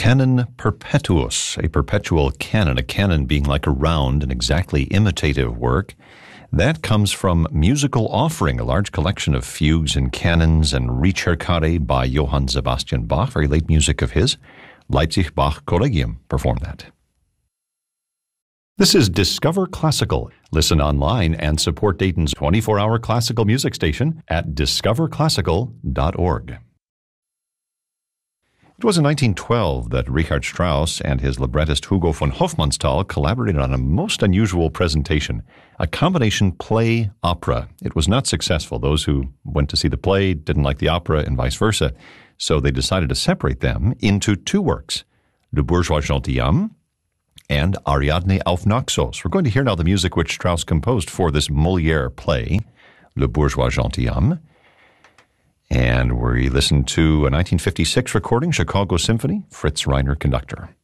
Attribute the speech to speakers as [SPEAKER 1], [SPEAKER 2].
[SPEAKER 1] Canon Perpetuus, a perpetual canon, a canon being like a round and exactly imitative work. That comes from Musical Offering, a large collection of fugues and canons and Ricercare by Johann Sebastian Bach, very late music of his. Leipzig Bach Collegium performed that. This is Discover Classical. Listen online and support Dayton's 24-hour classical music station at discoverclassical.org. It was in 1912 that Richard Strauss and his librettist Hugo von Hofmannsthal collaborated on a most unusual presentation, a combination play-opera. It was not successful. Those who went to see the play didn't like the opera and vice versa, so they decided to separate them into two works, Le Bourgeois Gentilhomme and Ariadne auf Naxos. We're going to hear now the music which Strauss composed for this Molière play, Le Bourgeois Gentilhomme. And we listen to a 1956 recording, Chicago Symphony, Fritz Reiner, conductor.